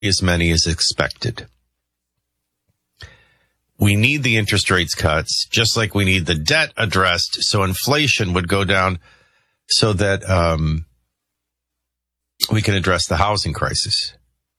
as many as expected. We need the interest rates cuts, just like we need the debt addressed so inflation would go down so that we can address the housing crisis.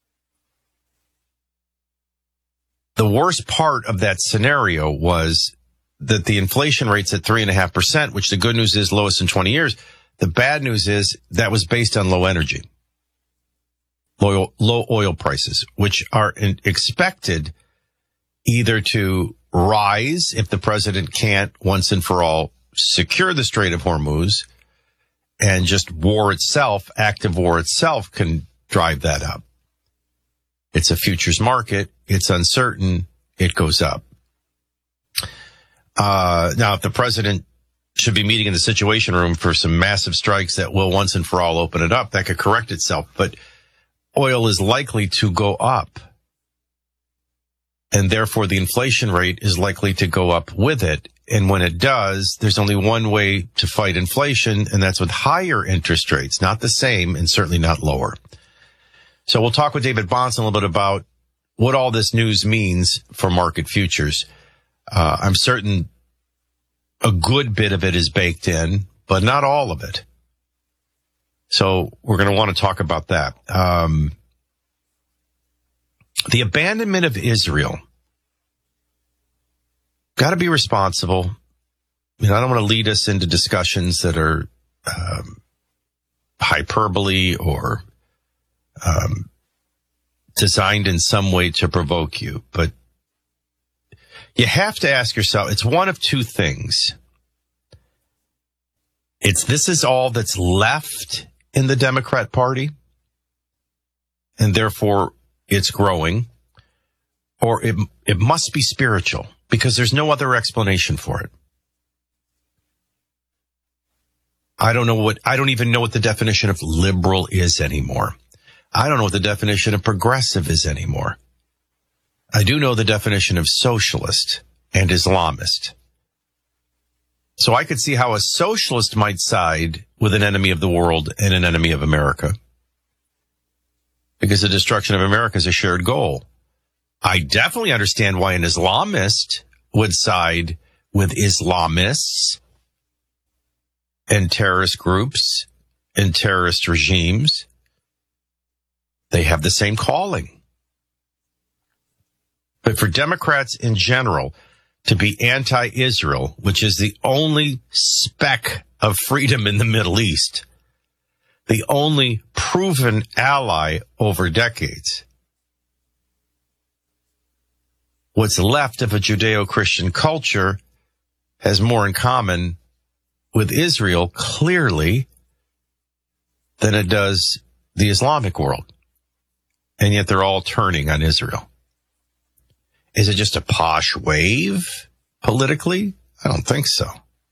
The worst part of that scenario was that the inflation rate's at 3.5%, which the good news is lowest in 20 years. The bad news is that was based on low energy, low oil prices, which are expected either to rise if the president can't once and for all secure the Strait of Hormuz, and just war itself, active war itself, can drive that up. It's a futures market. It's uncertain. It goes up. Now, if the president should be meeting in the Situation Room for some massive strikes that will once and for all open it up, that could correct itself. But oil is likely to go up. And therefore, the inflation rate is likely to go up with it. And when it does, there's only one way to fight inflation, and that's with higher interest rates, not the same and certainly not lower. So we'll talk with David Bahnsen a little bit about what all this news means for market futures. I'm certain a good bit of it is baked in, but not all of it. So we're going to want to talk about that. The abandonment of Israel. Got to be responsible. I don't want to lead us into discussions that are hyperbole or designed in some way to provoke you. But you have to ask yourself, it's one of two things. This is all that's left in the Democrat Party, and therefore it's growing, or it must be spiritual, because there's no other explanation for it. I don't even know what the definition of liberal is anymore. I don't know what the definition of progressive is anymore. I do know the definition of socialist and Islamist. So I could see how a socialist might side with an enemy of the world and an enemy of America, because the destruction of America is a shared goal. I definitely understand why an Islamist would side with Islamists and terrorist groups and terrorist regimes. They have the same calling. But for Democrats in general to be anti-Israel, which is the only speck of freedom in the Middle East, the only proven ally over decades, what's left of a Judeo-Christian culture has more in common with Israel, clearly, than it does the Islamic world. And yet they're all turning on Israel. Is it just a posh wave politically? I don't think so.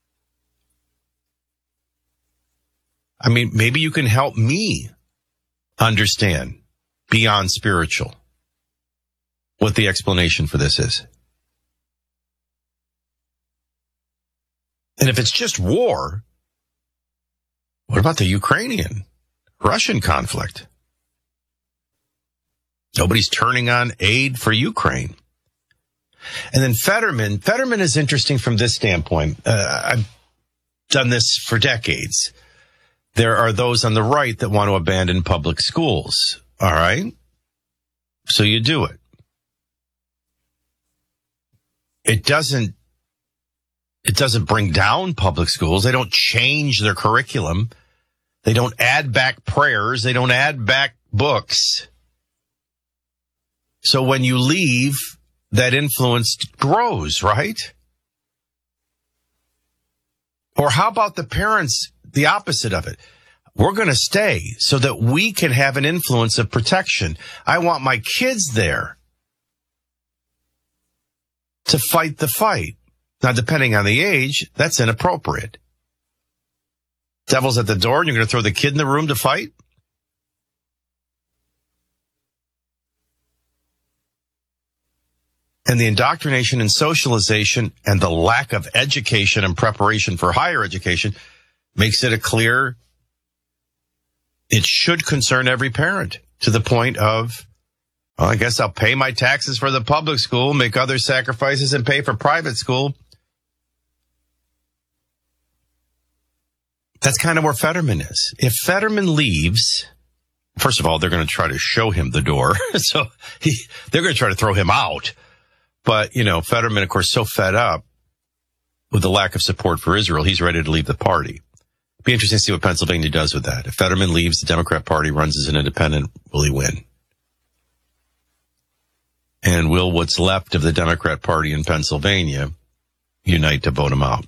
I mean, maybe you can help me understand beyond spiritual what the explanation for this is. And if it's just war, what about the Ukrainian-Russian conflict? Nobody's turning on aid for Ukraine. And then Fetterman is interesting from this standpoint. I've done this for decades. There are those on the right that want to abandon public schools. All right. So you do it. It doesn't bring down public schools. They don't change their curriculum. They don't add back prayers. They don't add back books. So when you leave, that influence grows, right? Or how about the parents, the opposite of it? We're going to stay so that we can have an influence of protection. I want my kids there to fight the fight. Now, depending on the age, that's inappropriate. Devil's at the door and you're going to throw the kid in the room to fight? And the indoctrination and socialization and the lack of education and preparation for higher education makes it it should concern every parent to the point of Well, I guess I'll pay my taxes for the public school, make other sacrifices, and pay for private school. That's kind of where Fetterman is. If Fetterman leaves, first of all, they're going to try to show him the door. So they're going to try to throw him out. But, Fetterman, of course, so fed up with the lack of support for Israel, he's ready to leave the party. Be interesting to see what Pennsylvania does with that. If Fetterman leaves, the Democrat Party runs as an independent, will he win? And will what's left of the Democrat Party in Pennsylvania unite to vote him out?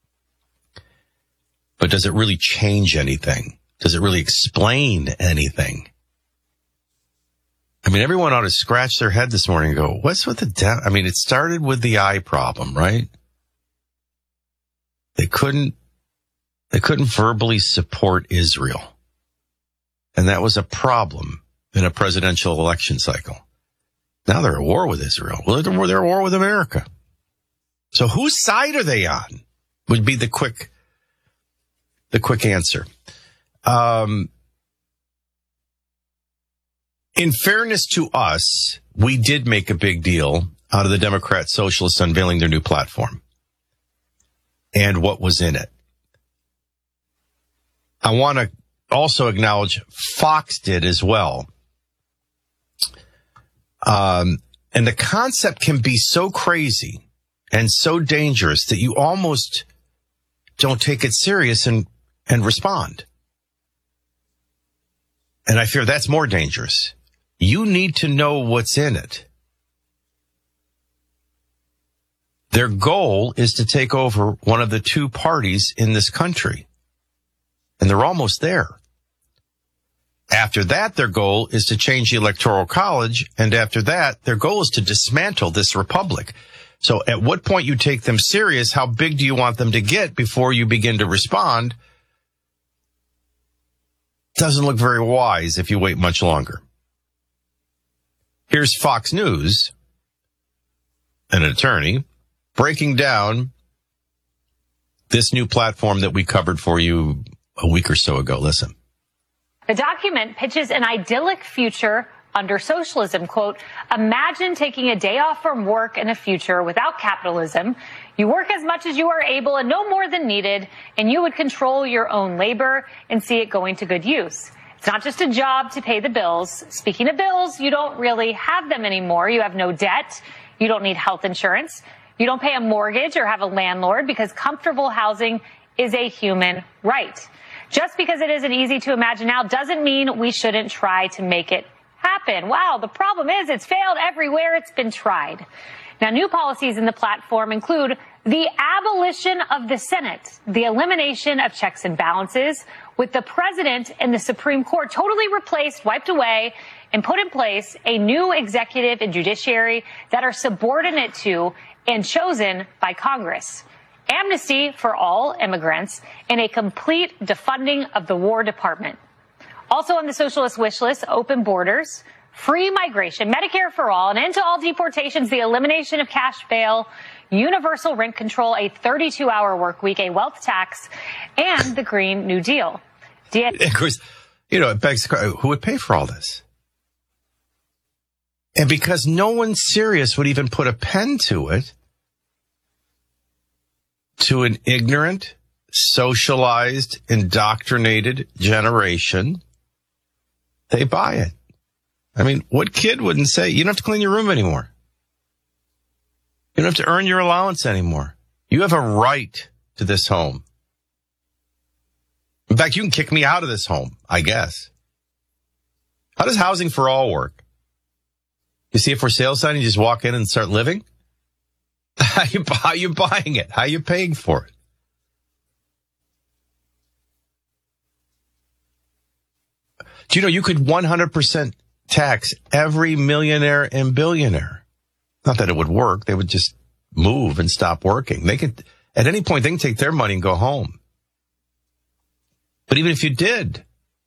But does it really change anything? Does it really explain anything? I mean, everyone ought to scratch their head this morning and go, what's with the it started with the eye problem, right? They couldn't verbally support Israel. And that was a problem in a presidential election cycle. Now they're at war with Israel. Well, they're at war with America. So whose side are they on? Would be the quick answer. In fairness to us, we did make a big deal out of the Democrat Socialists unveiling their new platform and what was in it. I want to also acknowledge Fox did as well. And the concept can be so crazy and so dangerous that you almost don't take it serious and respond. And I fear that's more dangerous. You need to know what's in it. Their goal is to take over one of the two parties in this country. And they're almost there. After that, their goal is to change the Electoral College. And after that, their goal is to dismantle this republic. So at what point you take them serious, how big do you want them to get before you begin to respond? Doesn't look very wise if you wait much longer. Here's Fox News, an attorney, breaking down this new platform that we covered for you a week or so ago. Listen. The document pitches an idyllic future under socialism. Quote, imagine taking a day off from work in a future without capitalism. You work as much as you are able and no more than needed, and you would control your own labor and see it going to good use. It's not just a job to pay the bills. Speaking of bills, you don't really have them anymore. You have no debt. You don't need health insurance. You don't pay a mortgage or have a landlord because comfortable housing is a human right. Just because it isn't easy to imagine now doesn't mean we shouldn't try to make it happen. Wow, the problem is it's failed everywhere it's been tried. Now, new policies in the platform include the abolition of the Senate, the elimination of checks and balances, with the president and the Supreme Court totally replaced, wiped away, and put in place a new executive and judiciary that are subordinate to and chosen by Congress. Amnesty for all immigrants, and a complete defunding of the War Department. Also on the socialist wish list, open borders, free migration, Medicare for all, an end to all deportations, the elimination of cash bail, universal rent control, a 32-hour work week, a wealth tax, and the Green New Deal. Of course, it begs the question, who would pay for all this? And because no one serious would even put a pen to it, to an ignorant, socialized, indoctrinated generation, they buy it. I mean, what kid wouldn't say, you don't have to clean your room anymore? You don't have to earn your allowance anymore. You have a right to this home. In fact, you can kick me out of this home, I guess. How does housing for all work? You see a for sale sign, you just walk in and start living? How you buying it? How you paying for it? Do you know you could 100% tax every millionaire and billionaire? Not that it would work. They would just move and stop working. They could, at any point, they can take their money and go home. But even if you did,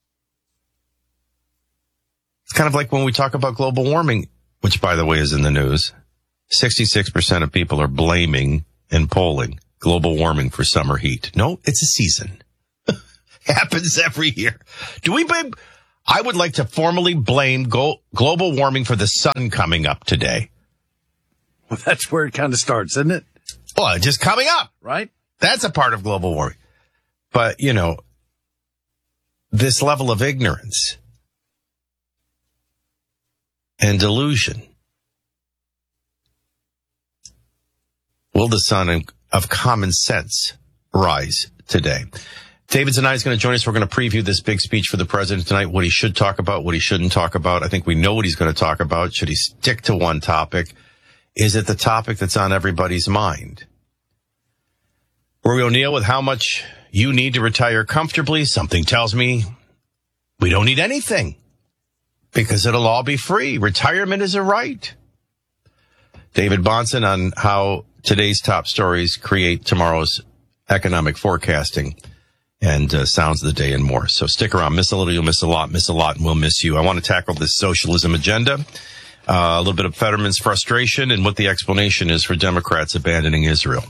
it's kind of like when we talk about global warming, which, by the way, is in the news. 66% of people are blaming in polling global warming for summer heat. No, it's a season. Happens every year. Do we blame? I would like to formally blame global warming for the sun coming up today. Well, that's where it kind of starts, isn't it? Well, just coming up. Right? That's a part of global warming. But, this level of ignorance and delusion. Will the sun of common sense rise today? David Zanai is going to join us. We're going to preview this big speech for the president tonight, what he should talk about, what he shouldn't talk about. I think we know what he's going to talk about. Should he stick to one topic? Is it the topic that's on everybody's mind? Rory O'Neill with how much you need to retire comfortably. Something tells me we don't need anything because it'll all be free. Retirement is a right. David Bahnsen on how today's top stories create tomorrow's economic forecasting and sounds of the day and more. So stick around. Miss a little, you'll miss a lot, and we'll miss you. I want to tackle this socialism agenda, a little bit of Fetterman's frustration and what the explanation is for Democrats abandoning Israel.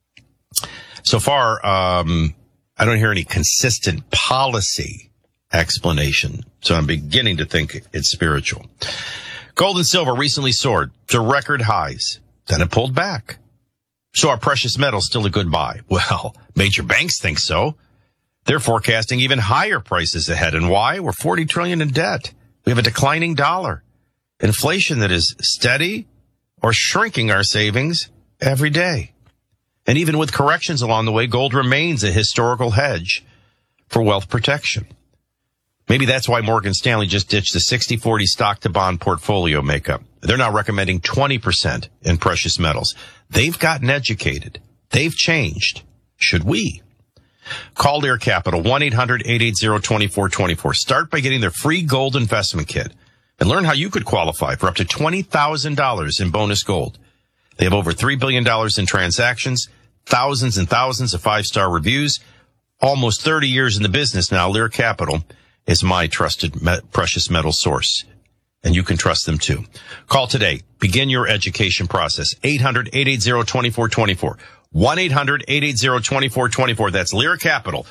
So far, I don't hear any consistent policy explanation, so I'm beginning to think it's spiritual. Gold and silver recently soared to record highs. Then it pulled back. So are precious metals still a good buy? Well, major banks think so. They're forecasting even higher prices ahead. And why? We're $40 trillion in debt. We have a declining dollar. Inflation that is steady or shrinking our savings every day. And even with corrections along the way, gold remains a historical hedge for wealth protection. Maybe that's why Morgan Stanley just ditched the 60-40 stock-to-bond portfolio makeup. They're now recommending 20% in precious metals. They've gotten educated. They've changed. Should we? Call Lear Capital, 1-800-880-2424. Start by getting their free gold investment kit and learn how you could qualify for up to $20,000 in bonus gold. They have over $3 billion in transactions, thousands and thousands of five-star reviews, almost 30 years in the business now. Lear Capital is my trusted precious metal source, and you can trust them too. Call today. Begin your education process. 800-880-2424. 1-800-880-2424. That's Lear Capital.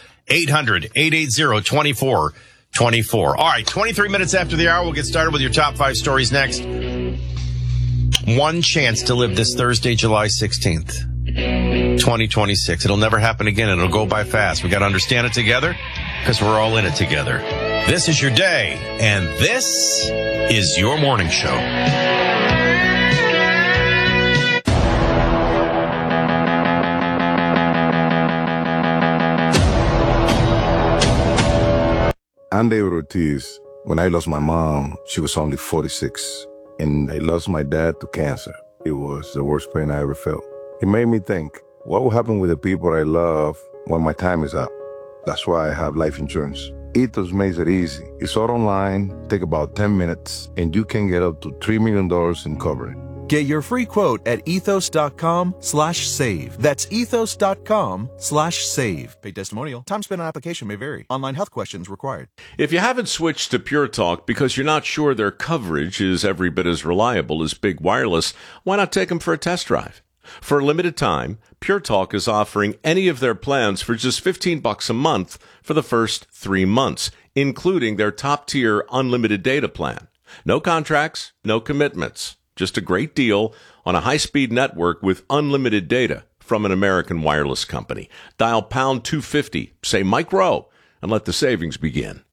800-880-2424. All right, 23 minutes after the hour, we'll get started with your top 5 stories next. One chance to live this Thursday, July 16th, 2026. It'll never happen again. It'll go by fast. We got to understand it together because we're all in it together. This is your day, and this is your morning show. I'm David Ortiz. When I lost my mom, she was only 46, and I lost my dad to cancer. It was the worst pain I ever felt. It made me think, what will happen with the people I love when my time is up? That's why I have life insurance. Ethos makes it easy. It's all online, take about 10 minutes, and you can get up to $3 million in coverage. Get your free quote at ethos.com/save. That's ethos.com/save. Paid testimonial. Time spent on application may vary. Online health questions required. If you haven't switched to Pure Talk because you're not sure their coverage is every bit as reliable as Big Wireless, why not take them for a test drive? For a limited time, Pure Talk is offering any of their plans for just $15 a month for the first 3 months, including their top-tier unlimited data plan. No contracts, no commitments. Just a great deal on a high-speed network with unlimited data from an American wireless company. Dial pound 250, say Mike Rowe, and let the savings begin.